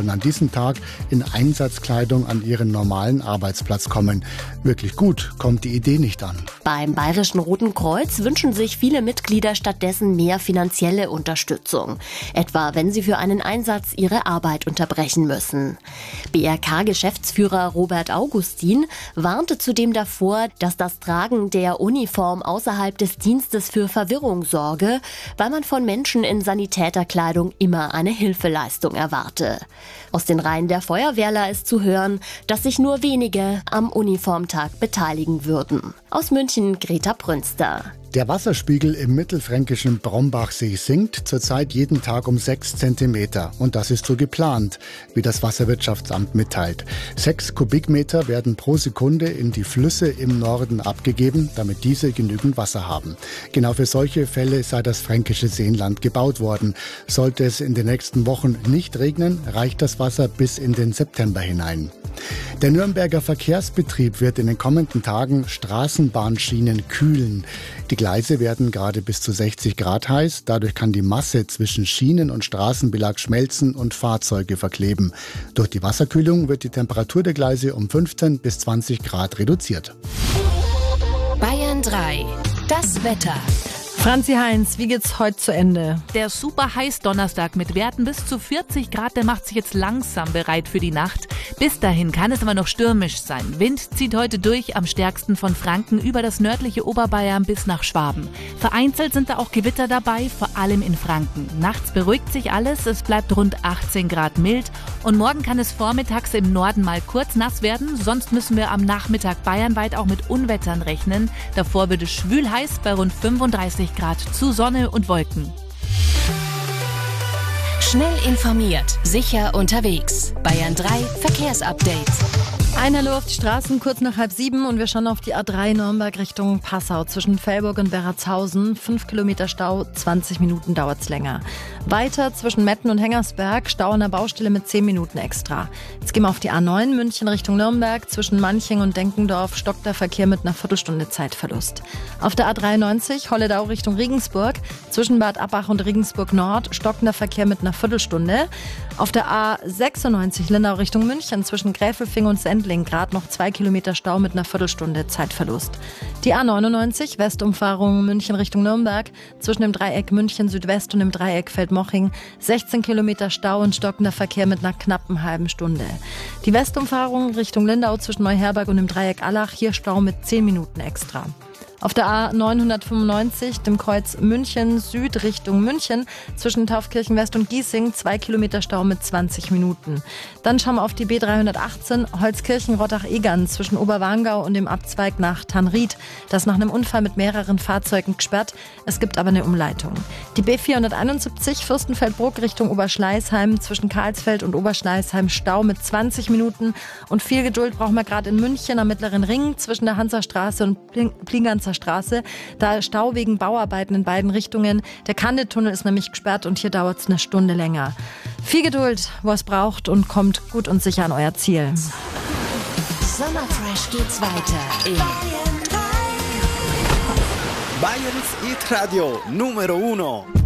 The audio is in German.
sollen an diesem Tag in Einsatzkleidung an ihren normalen Arbeitsplatz kommen. Wirklich gut kommt die Idee nicht an. Beim Bayerischen Roten Kreuz wünschen sich viele Mitglieder stattdessen mehr finanzielle Unterstützung. Etwa wenn sie für einen Einsatz ihre Arbeit unterbrechen müssen. BRK-Geschäftsführer Robert Augustin warnte zudem davor, dass das Tragen der Uniform außerhalb des Dienstes für Verwirrung sorge, weil man von Menschen in Sanitäterkleidung immer eine Hilfeleistung erwarte. Aus den Reihen der Feuerwehrler ist zu hören, dass sich nur wenige am Uniformtag beteiligen würden. Aus München Greta Brünster. Der Wasserspiegel im mittelfränkischen Brombachsee sinkt zurzeit jeden Tag um 6 Zentimeter. Und das ist so geplant, wie das Wasserwirtschaftsamt mitteilt. 6 Kubikmeter werden pro Sekunde in die Flüsse im Norden abgegeben, damit diese genügend Wasser haben. Genau für solche Fälle sei das fränkische Seenland gebaut worden. Sollte es in den nächsten Wochen nicht regnen, reicht das Wasser bis in den September hinein. Der Nürnberger Verkehrsbetrieb wird in den kommenden Tagen Straßenbahnschienen kühlen. Die Gleise werden gerade bis zu 60 Grad heiß. Dadurch kann die Masse zwischen Schienen- und Straßenbelag schmelzen und Fahrzeuge verkleben. Durch die Wasserkühlung wird die Temperatur der Gleise um 15 bis 20 Grad reduziert. Bayern 3. Das Wetter. Franzi Heinz, wie geht's heute zu Ende? Der super heiß Donnerstag mit Werten bis zu 40 Grad, der macht sich jetzt langsam bereit für die Nacht. Bis dahin kann es aber noch stürmisch sein. Wind zieht heute durch, am stärksten von Franken über das nördliche Oberbayern bis nach Schwaben. Vereinzelt sind da auch Gewitter dabei, vor allem in Franken. Nachts beruhigt sich alles, es bleibt rund 18 Grad mild. Und morgen kann es vormittags im Norden mal kurz nass werden. Sonst müssen wir am Nachmittag bayernweit auch mit Unwettern rechnen. Davor wird es schwül heiß bei rund 35 Grad zu Sonne und Wolken. Schnell informiert, sicher unterwegs. Bayern 3 Verkehrsupdate. Einerloh auf die Straßen kurz nach 6:30 und wir schauen auf die A3 Nürnberg Richtung Passau. Zwischen Velburg und Beratshausen 5 Kilometer Stau, 20 Minuten dauert's länger. Weiter zwischen Metten und Hengersberg Stau an der Baustelle mit 10 Minuten extra. Jetzt gehen wir auf die A9 München Richtung Nürnberg. Zwischen Manching und Denkendorf stockt der Verkehr mit einer Viertelstunde Zeitverlust. Auf der A93 Holledau Richtung Regensburg. Zwischen Bad Abbach und Regensburg Nord stockender Verkehr mit einer Viertelstunde. Auf der A96 Lindau Richtung München zwischen Gräfelfing und Sendling gerade noch 2 Kilometer Stau mit einer Viertelstunde Zeitverlust. Die A99 Westumfahrung München Richtung Nürnberg zwischen dem Dreieck München Südwest und dem Dreieck Feldmoching 16 Kilometer Stau und stockender Verkehr mit einer knappen halben Stunde. Die Westumfahrung Richtung Lindau zwischen Neuherberg und dem Dreieck Allach hier Stau mit 10 Minuten extra. Auf der A995, dem Kreuz München Süd Richtung München, zwischen Taufkirchen West und Giesing, 2 Kilometer Stau mit 20 Minuten. Dann schauen wir auf die B318, Holzkirchen-Rottach-Egern, zwischen Oberwarngau und dem Abzweig nach Tannried. Das nach einem Unfall mit mehreren Fahrzeugen gesperrt. Es gibt aber eine Umleitung. Die B471, Fürstenfeldbruck Richtung Oberschleißheim, zwischen Karlsfeld und Oberschleißheim, Stau mit 20 Minuten. Und viel Geduld brauchen wir gerade in München am Mittleren Ring, zwischen der Hansastraße und Plinganzer Straße. Da Stau wegen Bauarbeiten in beiden Richtungen. Der Kandetunnel ist nämlich gesperrt und hier dauert es eine Stunde länger. Viel Geduld, wo es braucht und kommt gut und sicher an euer Ziel. Sommerfresh geht's weiter in Bayerns Hit Radio Numero 1.